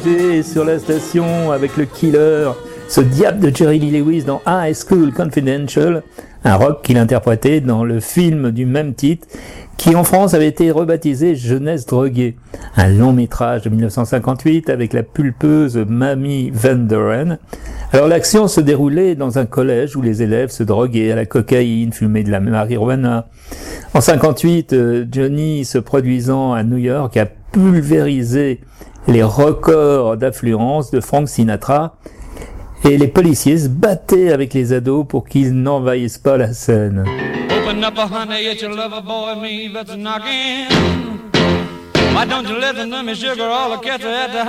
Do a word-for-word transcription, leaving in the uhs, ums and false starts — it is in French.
Sur la station avec le killer, ce diable de Jerry Lee Lewis dans High School Confidential, un rock qu'il interprétait dans le film du même titre, qui en France avait été rebaptisé Jeunesse droguée, un long métrage de dix-neuf cent cinquante-huit avec la pulpeuse Mamie Van Doren. Alors l'action se déroulait dans un collège où les élèves se droguaient à la cocaïne, fumaient de la marijuana. En cinquante-huit, Johnny, se produisant à New York, a pulvérisé les records d'affluence de Frank Sinatra, et les policiers se battaient avec les ados pour qu'ils n'envahissent pas la scène. Open up a honey, it's your lover boy, me that's knocking. Why don't you listen to me, sugar, all the cats are at the